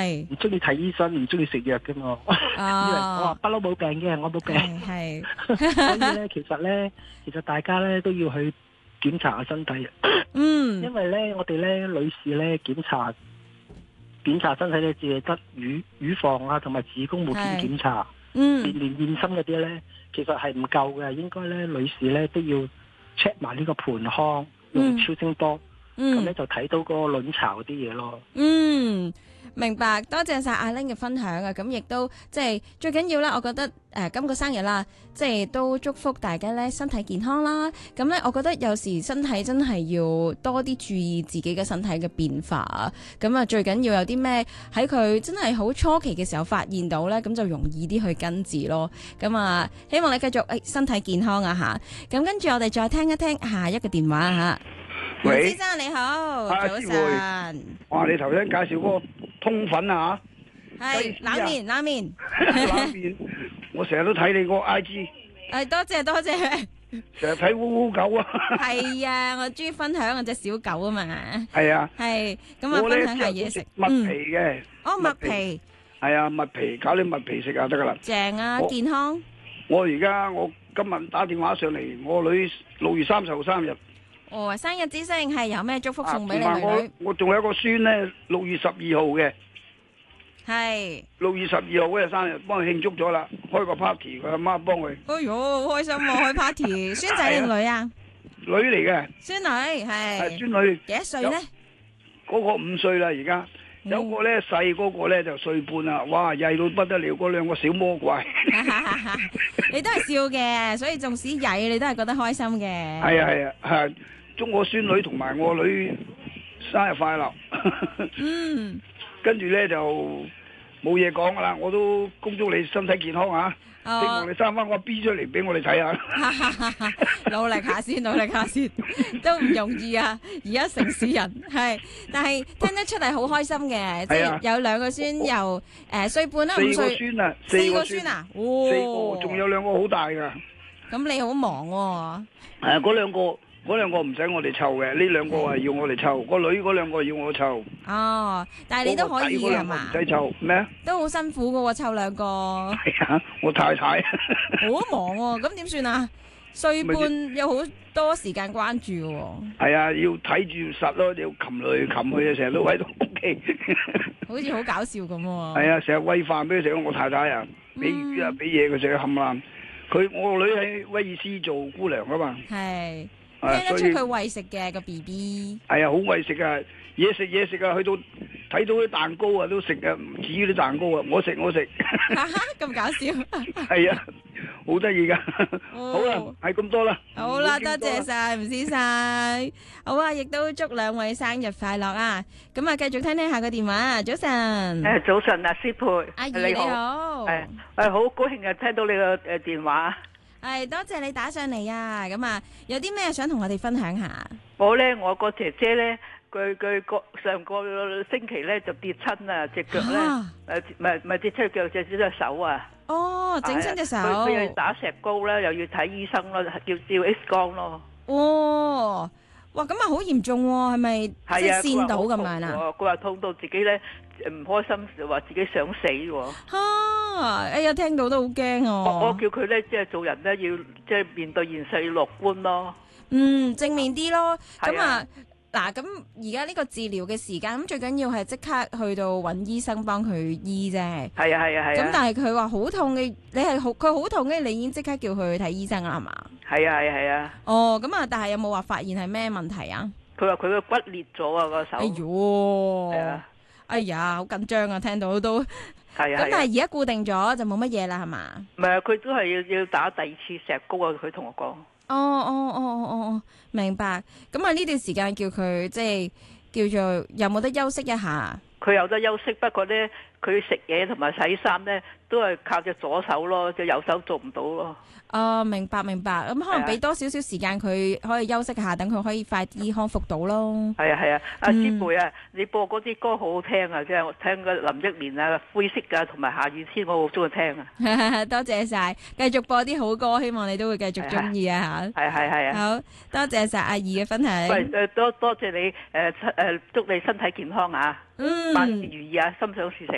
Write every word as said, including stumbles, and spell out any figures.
係唔中意睇醫生，唔中意食藥嘅嘛。以為我話不嬲冇病嘅，我冇病。 係， 所以咧，其實咧，其實大家咧都要去檢查下身體。 嗯， 因為咧，我哋咧女士咧檢查檢查身體咧，只係得乳乳房啊同埋子宮每件檢查， 嗯， 連連驗身嗰啲咧，其實係唔夠嘅。應該咧，女士咧都要 check 埋呢個盆腔，用超聲波，咁咧、 嗯、 就睇到嗰個卵巢嗰啲嘢咯。 嗯。明白，多謝晒阿 Ling 嘅分享啊！咁亦都即係最緊要啦，我覺得誒、呃、今個生日啦，即係都祝福大家咧身體健康啦。咁咧，我覺得有時身體真係要多啲注意自己嘅身體嘅變化啊。咁啊，最緊要有啲咩喺佢真係好初期嘅時候發現到咧，咁就容易啲去根治咯。咁啊，希望你繼續誒、哎、身體健康啊吓。咁跟住我哋再聽一聽下一個電話吓。 喂， 先生你好， 啊、 早晨。 哇，你頭先介紹嗰個通粉啊係冷麵，冷麵， 冷麵，我成日都睇你個 I G。 誒，多謝多謝。 成日睇烏烏狗啊。 係啊，我中意分享我隻小狗啊嘛。 係啊。 係，咁啊分享下嘢食。 麥皮嘅。 哦，麥皮。 係啊，麥皮搞啲麥皮食啊得噶啦。 正啊，健康。 我而家我今日打電話上嚟，我女六月三十號生日。 哦，生日之星係有咩祝福送俾你女女？ 我仲有一個孫咧，六月十二號嘅。 係。 六月十二號嗰日生日，幫佢慶祝咗啦，開個 party，佢阿媽幫佢。 哎喲，好開心啊！開 party，孫仔定女啊？ 女嚟嘅。 孫女係。 係孫女。幾多歲咧？ 嗰個五歲啦，而家。有個咧細嗰個咧就歲半啦，哇曳到不得了，嗰兩個小魔怪。 你都係笑嘅，所以縱使曳，你都係覺得開心嘅。 係啊係啊係，祝我孫女同埋我女生日快樂。 嗯。 跟住咧就冇嘢講噶啦，我都恭祝你身體健康啊！希望你生翻個 B 出嚟俾我哋睇下。 努力下先，努力下先，都唔容易啊！而家城市人係，但係聽得出係好開心嘅，即係有兩個孫，由誒歲半啦，五歲。 四個孫啊， 四個孫啊，哦， 四個，仲有兩個好大噶。 咁你好忙喎。 係嗰兩個。嗰兩個唔使我哋湊嘅，呢兩個係要我哋湊。個女嗰兩個要我湊。 哦，但係你都可以係嘛？ 唔使湊咩啊？ 都好辛苦噶喎，湊兩個。 係啊，我太太。 好忙喎，咁點算啊？歲半有好多時間關注喎。 係啊，要睇住實咯，要擒嚟擒去啊，成日都喺度屋企。 好似好搞笑咁喎。 係啊，成日餵飯俾佢食，我太太啊，俾魚啊，俾嘢佢食，冚爛。佢我個女喺威爾斯做姑娘啊嘛。 係。聽得出佢餵食嘅個 B B， 係啊，好餵食啊，嘢食嘢食啊，去到睇到啲蛋糕啊都食啊，唔止啲蛋糕啊，我食我食， 咁搞笑， 係啊，好得意噶，好啦，係咁多啦， 好啦，多謝晒吳先生，好啊，亦都祝兩位生日快樂啊，咁啊，繼續聽聽下個電話，早晨， 誒，早晨啊，師佩， 阿姨你好， 係誒，好高興啊，聽到你個誒電話。 係多謝你打上嚟啊！咁啊，有啲咩想同我哋分享下？ 我咧，我個姐姐咧，佢佢個上個星期咧就跌親啊，隻腳咧誒，唔係唔係跌親腳，隻隻手啊。 哦，整親隻手。 佢佢要打石膏咧，又要睇醫生咯，要照 X 光咯。 哦，哇，咁啊好嚴重喎，係咪即係跣到咁樣啊？ 佢話痛到自己咧唔開心，就話自己想死喎。 哈！哎呀，聽到都好驚哦。 我我叫佢咧，即係做人咧，要即係面對現實要樂觀咯。 嗯，正面啲咯。咁啊，嗱，咁而家呢個治療嘅時間，咁最緊要係即刻去到揾醫生幫佢醫啫。 係啊係啊係啊。咁但係佢話好痛嘅，你係好佢好痛嘅，你已經即刻叫佢去睇醫生啦，係嘛？ 係啊係啊係啊。 哦，咁啊，但係有冇話發現係咩問題啊？ 佢話佢個骨裂咗啊個手。 哎喲！ 係啊。 哎呀，好緊張啊！聽到都係啊。 咁但係而家固定咗就冇乜嘢啦，係嘛？ 唔係啊，佢都係要要打第二次石膏啊！佢同我講。 哦哦哦哦哦，明白。咁啊呢段時間叫佢即係叫做有冇得休息一下？ 佢有得休息，不過咧佢食嘢同埋洗衫咧都係靠隻左手咯，隻右手做唔到咯。 哦，明白明白，咁可能俾多少少時間佢可以休息下，等佢可以快啲康復到咯。 係啊係啊，阿師妹啊，你播嗰啲歌好好聽啊，即係我聽個林憶蓮啊、灰色啊，同埋下雨天，我好中意聽啊。 多謝晒，繼續播啲好歌，希望你都會繼續中意啊吓。 係係係啊。 好多謝晒阿姨嘅分享。 喂誒，多多謝你誒誒，祝你身體健康啊， 嗯， 萬事如意啊，心想事成